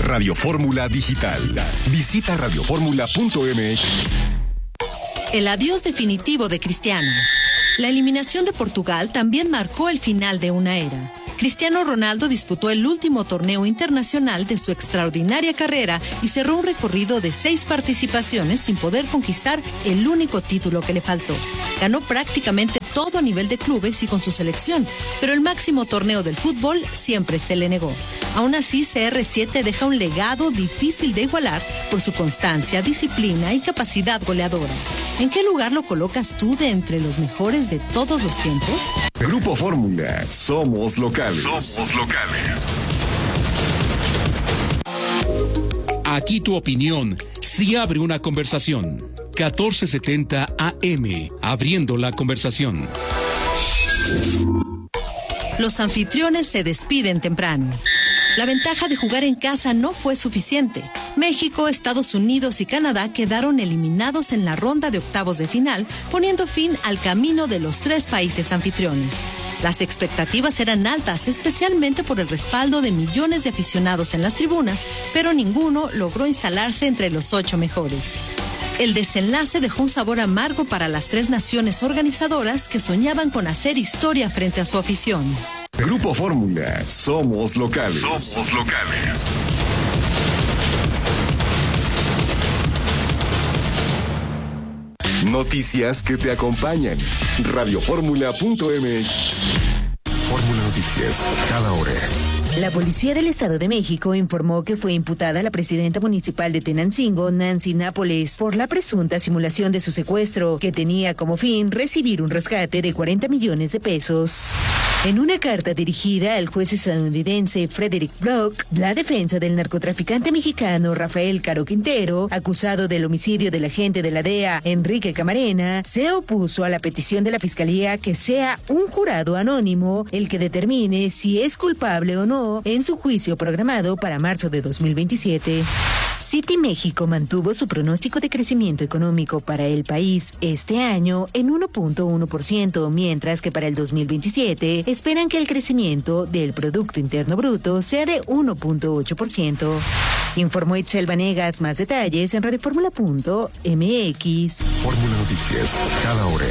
Radio Fórmula Digital. Visita radioformula.mx. El adiós definitivo de Cristiano. La eliminación de Portugal también marcó el final de una era. Cristiano Ronaldo disputó el último torneo internacional de su extraordinaria carrera y cerró un recorrido de 6 participaciones sin poder conquistar el único título que le faltó. Ganó prácticamente todo a nivel de clubes y con su selección, pero el máximo torneo del fútbol siempre se le negó. Aún así, CR7 deja un legado difícil de igualar por su constancia, disciplina y capacidad goleadora. ¿En qué lugar lo colocas tú de entre los mejores de todos los tiempos? Grupo Fórmula, somos locales. Somos locales. Aquí tu opinión sí abre una conversación. 1470 AM, abriendo la conversación. Los anfitriones se despiden temprano. La ventaja de jugar en casa no fue suficiente. México, Estados Unidos y Canadá quedaron eliminados en la ronda de octavos de final, poniendo fin al camino de los 3 países anfitriones. Las expectativas eran altas, especialmente por el respaldo de millones de aficionados en las tribunas, pero ninguno logró instalarse entre los 8 mejores. El desenlace dejó un sabor amargo para las 3 naciones organizadoras que soñaban con hacer historia frente a su afición. Grupo Fórmula, somos locales. Somos locales. Noticias que te acompañan. Radioformula.mx. Fórmula Noticias, cada hora. La Policía del Estado de México informó que fue imputada la presidenta municipal de Tenancingo, Nancy Nápoles, por la presunta simulación de su secuestro, que tenía como fin recibir un rescate de 40 millones de pesos. En una carta dirigida al juez estadounidense Frederick Block, la defensa del narcotraficante mexicano Rafael Caro Quintero, acusado del homicidio del agente de la DEA, Enrique Camarena, se opuso a la petición de la Fiscalía que sea un jurado anónimo el que determine si es culpable o no en su juicio programado para marzo de 2027. Citi México mantuvo su pronóstico de crecimiento económico para el país este año en 1.1%, mientras que para el 2027 esperan que el crecimiento del Producto Interno Bruto sea de 1.8%. Informó Itzel Vanegas. Más detalles en radioformula.mx. Fórmula Noticias, cada hora.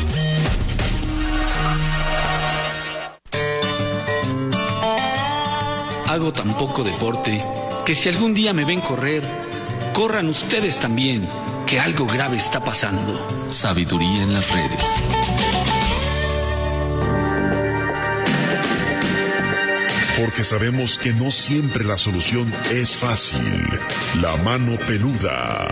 Hago tan poco deporte que si algún día me ven correr, corran ustedes también, que algo grave está pasando. Sabiduría en las redes. Porque sabemos que no siempre la solución es fácil. La mano peluda.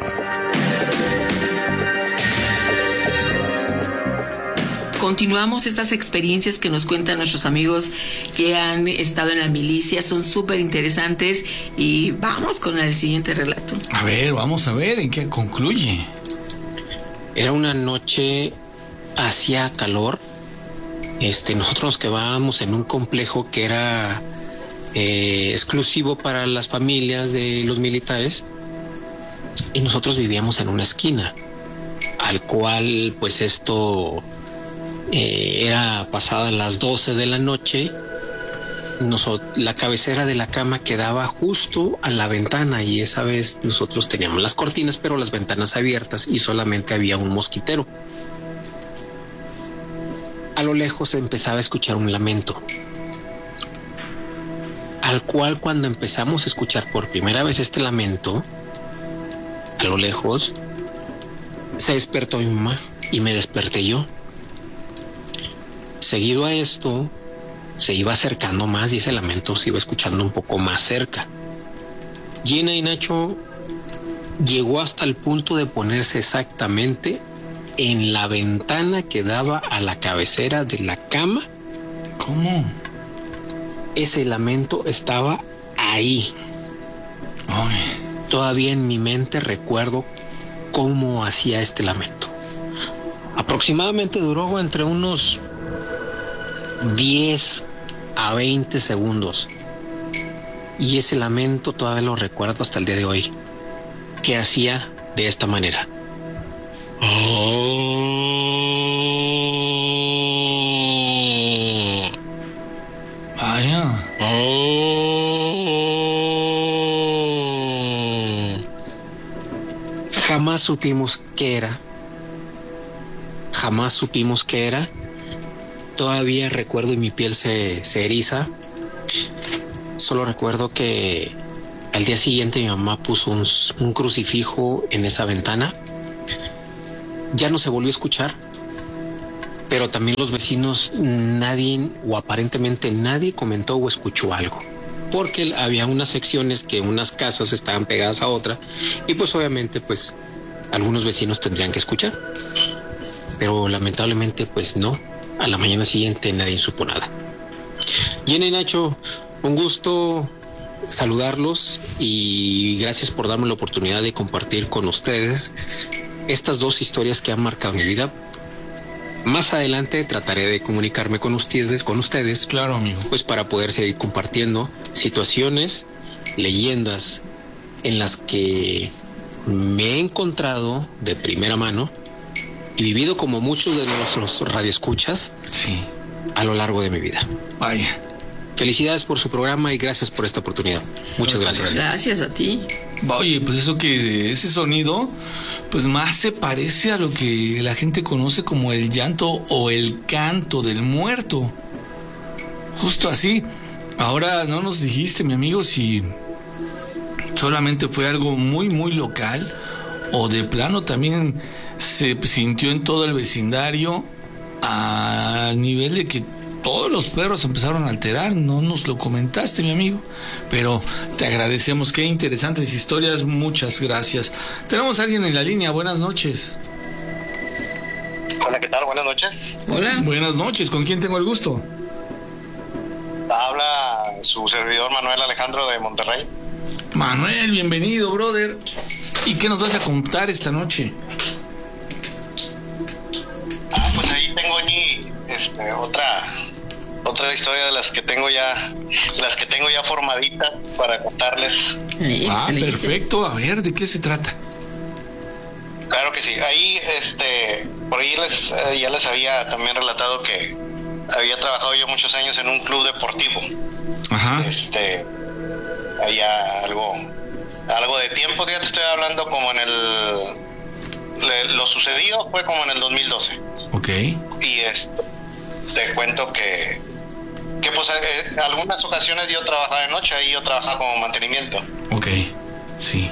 Continuamos estas experiencias que nos cuentan nuestros amigos que han estado en la milicia, son súper interesantes y vamos con el siguiente relato. A ver, vamos a ver en qué concluye. Era una noche, hacía calor. Nosotros nos quedábamos en un complejo que era exclusivo para las familias de los militares y nosotros vivíamos en una esquina, al cual pues esto era pasada las 12 de la noche. La cabecera de la cama quedaba justo a la ventana y esa vez nosotros teníamos las cortinas pero las ventanas abiertas y solamente había un mosquitero. A lo lejos se empezaba a escuchar un lamento, al cual cuando empezamos a escuchar por primera vez este lamento, a lo lejos, se despertó mi mamá y me desperté yo. Seguido a esto, se iba acercando más y ese lamento se iba escuchando un poco más cerca. Gina y Nacho llegó hasta el punto de ponerse exactamente en la ventana que daba a la cabecera de la cama. ¿Cómo? Ese lamento estaba ahí. Ay. Todavía en mi mente recuerdo cómo hacía este lamento. Aproximadamente duró entre unos 10 a 20 segundos. Y ese lamento todavía lo recuerdo hasta el día de hoy. Que hacía de esta manera. Vaya. Jamás supimos qué era. Jamás supimos qué era. Todavía recuerdo y mi piel se eriza. Solo recuerdo que al día siguiente mi mamá puso un crucifijo en esa ventana. Ya no se volvió a escuchar, pero también los vecinos, nadie o aparentemente nadie comentó o escuchó algo, porque había unas secciones que unas casas estaban pegadas a otra y pues obviamente pues algunos vecinos tendrían que escuchar, pero lamentablemente pues no. A la mañana siguiente nadie supo nada. Jenny y Nacho, un gusto saludarlos y gracias por darme la oportunidad de compartir con ustedes estas dos historias que han marcado mi vida. Más adelante trataré de comunicarme con ustedes. Claro, amigo. Pues para poder seguir compartiendo situaciones, leyendas en las que me he encontrado de primera mano y vivido como muchos de nuestros radioescuchas. Sí. A lo largo de mi vida. Vaya. Felicidades por su programa y gracias por esta oportunidad. Muchas gracias. Gracias a ti. Oye, pues ese sonido, pues más se parece a lo que la gente conoce como el llanto o el canto del muerto. Justo así. Ahora no nos dijiste, mi amigo, si solamente fue algo muy, muy local o de plano también se sintió en todo el vecindario a nivel de que todos los perros empezaron a alterar. No nos lo comentaste, mi amigo, pero te agradecemos. Qué interesantes historias, muchas gracias. Tenemos a alguien en la línea. Buenas noches. Hola, ¿qué tal? Buenas noches. Hola. Buenas noches, ¿con quién tengo el gusto? Habla su servidor Manuel Alejandro de Monterrey. Manuel, bienvenido, brother. ¿Y qué nos vas a contar esta noche? Pues ahí tengo otra historia de las que tengo ya formaditas para contarles. Perfecto. A ver, ¿de qué se trata? Claro que sí. Ahí, por ahí ya les había también relatado que había trabajado yo muchos años en un club deportivo. Ajá. Había algo de tiempo. Ya te estoy hablando como lo sucedido fue como en el 2012. Ok. Y te cuento que pues algunas ocasiones yo trabajaba de noche, ahí yo trabajaba como mantenimiento. Ok, sí.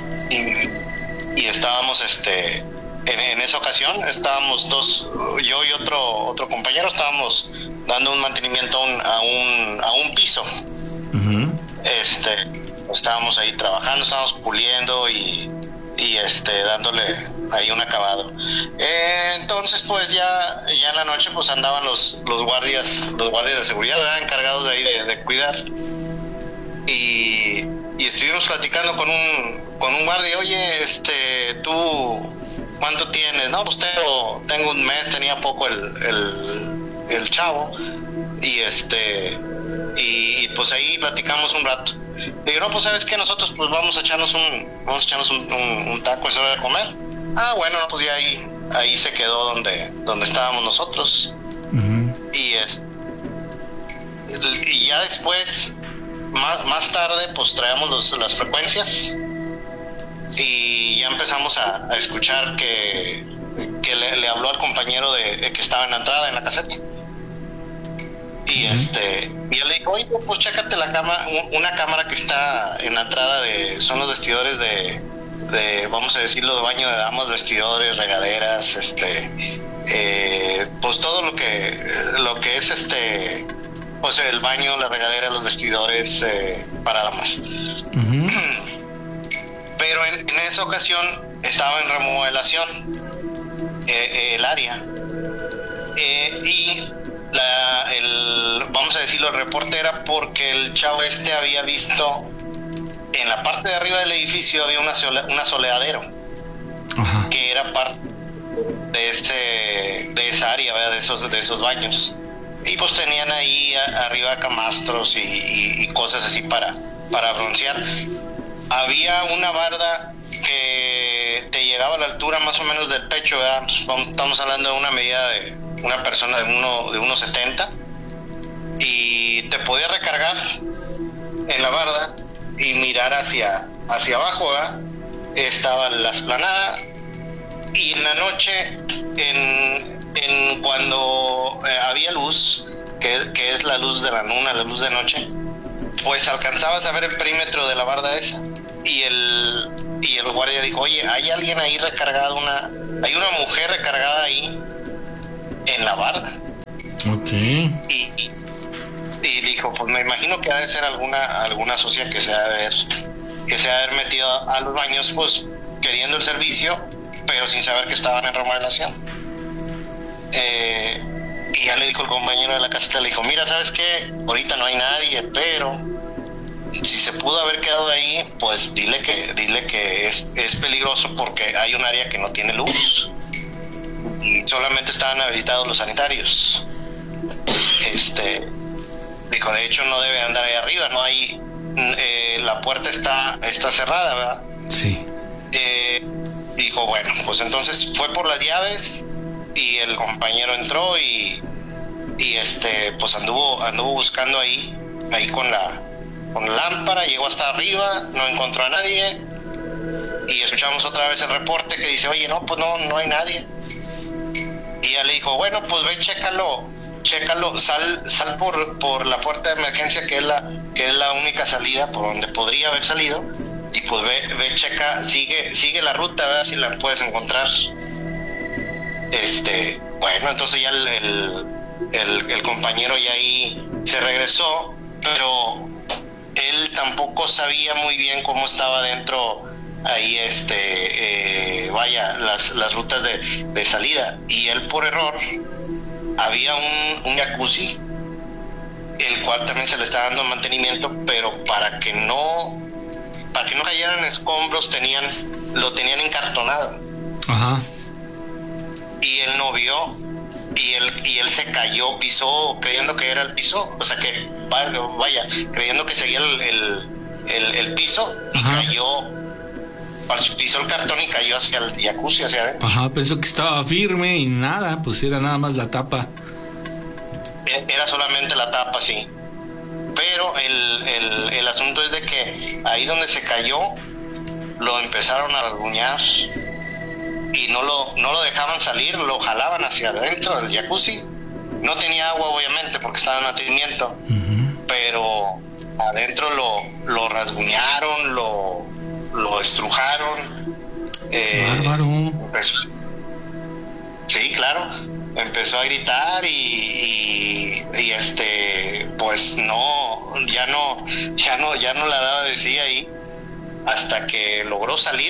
Y estábamos en esa ocasión estábamos yo y otro compañero estábamos dando un mantenimiento a un piso. Uh-huh. Estábamos ahí trabajando, estábamos puliendo y dándole ahí un acabado. Entonces pues ya en la noche pues andaban los guardias de seguridad, ¿verdad? Encargados de ahí de cuidar, y estuvimos platicando con un guardia. Oye, tú ¿cuánto tienes? No, pues tengo un mes, tenía poco el chavo, y pues ahí platicamos un rato. Le digo, no, pues sabes que nosotros pues vamos a echarnos un taco, es hora de comer. Ah, bueno, pues ya ahí se quedó donde estábamos nosotros. Uh-huh. Y ya después, más tarde, pues traemos las frecuencias y ya empezamos a escuchar que le habló al compañero que estaba en la entrada, en la caseta. Y y él le dijo, oye, pues chécate una cámara que está en la entrada son los vestidores de vamos a decirlo, de baño de damas, vestidores, regaderas, pues todo lo que es pues el baño, la regadera, los vestidores para damas. Uh-huh. Pero en esa ocasión estaba en remodelación el área, y vamos a decirlo, el reporte era porque el chavo había visto en la parte de arriba del edificio había un asoleadero. Ajá. Que era parte de esa área, ¿verdad? de esos baños, y pues tenían ahí arriba camastros y cosas así para broncear. Había una barda que te llegaba a la altura más o menos del pecho, ¿verdad? Pues estamos hablando de una medida de una persona de 1.70, y te podía recargar en la barda y mirar hacia abajo, ¿verdad? estaba la explanada, y en la noche, cuando había luz, que es la luz de la luna, la luz de noche, pues alcanzabas a ver el perímetro de la barda esa, y el guardia dijo, oye, hay alguien ahí recargado, hay una mujer recargada ahí en la barda. Okay. Y dijo, pues me imagino que ha de ser alguna socia que se ha de haber metido a los baños, pues queriendo el servicio, pero sin saber que estaban en remodelación. Y ya le dijo el compañero de la caseta, le dijo, mira, ¿sabes qué? Ahorita no hay nadie, pero si se pudo haber quedado ahí, pues dile que es peligroso porque hay un área que no tiene luz y solamente estaban habilitados los sanitarios. Dijo, de hecho no debe andar ahí arriba, no hay, la puerta está cerrada, ¿verdad? Sí. Dijo, bueno, pues entonces fue por las llaves y el compañero entró y pues anduvo buscando ahí con la lámpara, llegó hasta arriba, no encontró a nadie y escuchamos otra vez el reporte que dice, oye, no, pues no hay nadie. Y ya le dijo, bueno, pues ve, chécalo, sal por la puerta de emergencia, que es la única salida por donde podría haber salido, y pues ve, checa, sigue la ruta, a ver si la puedes encontrar. Bueno, entonces ya el compañero ya ahí se regresó, pero él tampoco sabía muy bien cómo estaba dentro ahí las rutas de salida, y él por error había un jacuzzi, el cual también se le está dando mantenimiento, pero para que no cayeran escombros lo tenían encartonado. Ajá. Y él no vio, y él se cayó, pisó creyendo que era el piso, o sea que creyendo que seguía el piso, y ajá, pisó el cartón y cayó hacia el jacuzzi, hacia adentro. Ajá, pensó que estaba firme y nada, pues era nada más la tapa. Era solamente la tapa, sí. Pero el asunto es de que ahí donde se cayó lo empezaron a rasguñar y no lo dejaban salir, lo jalaban hacia adentro del jacuzzi. No tenía agua, obviamente, porque estaba en mantenimiento, pero adentro lo rasguñaron, lo estrujaron. Bárbaro. Sí, claro. Empezó a gritar y pues ya no la daba de sí ahí hasta que logró salir.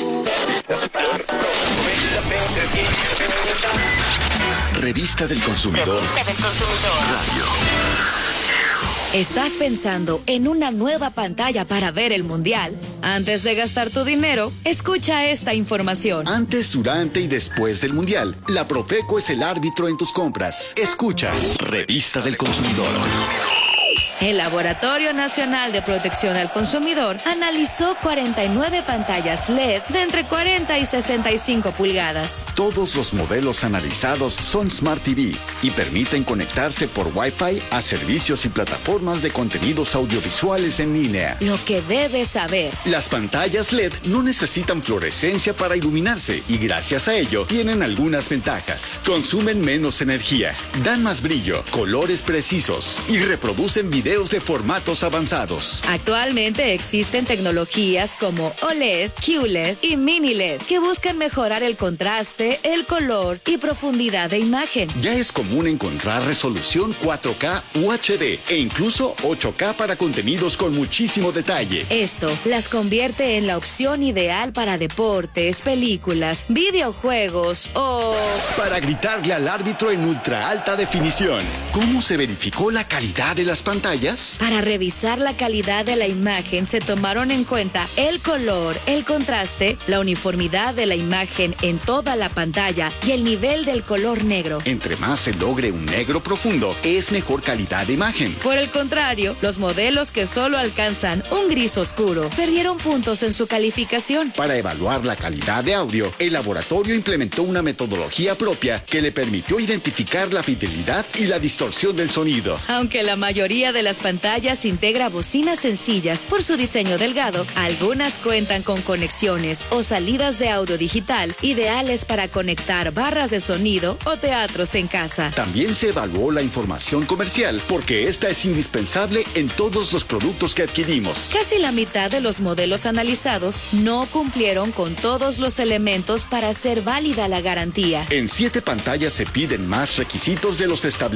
Revista del Consumidor. Radio. ¿Estás pensando en una nueva pantalla para ver el Mundial? Antes de gastar tu dinero, escucha esta información. Antes, durante y después del Mundial, la Profeco es el árbitro en tus compras. Escucha. Revista del Consumidor. El Laboratorio Nacional de Protección al Consumidor analizó 49 pantallas LED de entre 40 y 65 pulgadas. Todos los modelos analizados son Smart TV y permiten conectarse por Wi-Fi a servicios y plataformas de contenidos audiovisuales en línea. Lo que debes saber: las pantallas LED no necesitan fluorescencia para iluminarse y gracias a ello tienen algunas ventajas. Consumen menos energía, dan más brillo, colores precisos y reproducen videos de formatos avanzados. Actualmente existen tecnologías como OLED, QLED y Mini LED que buscan mejorar el contraste, el color y profundidad de imagen. Ya es común encontrar resolución 4K UHD e incluso 8K para contenidos con muchísimo detalle. Esto las convierte en la opción ideal para deportes, películas, videojuegos o... para gritarle al árbitro en ultra alta definición. ¿Cómo se verificó la calidad de las pantallas? Para revisar la calidad de la imagen se tomaron en cuenta el color, el contraste, la uniformidad de la imagen en toda la pantalla y el nivel del color negro. Entre más se logre un negro profundo, es mejor calidad de imagen. Por el contrario, los modelos que solo alcanzan un gris oscuro perdieron puntos en su calificación. Para evaluar la calidad de audio, el laboratorio implementó una metodología propia que le permitió identificar la fidelidad y la distorsión del sonido. Aunque la mayoría de las pantallas integra bocinas sencillas por su diseño delgado. Algunas cuentan con conexiones o salidas de audio digital ideales para conectar barras de sonido o teatros en casa. También se evaluó la información comercial porque esta es indispensable en todos los productos que adquirimos. Casi la mitad de los modelos analizados no cumplieron con todos los elementos para hacer válida la garantía. En 7 pantallas se piden más requisitos de los establecidos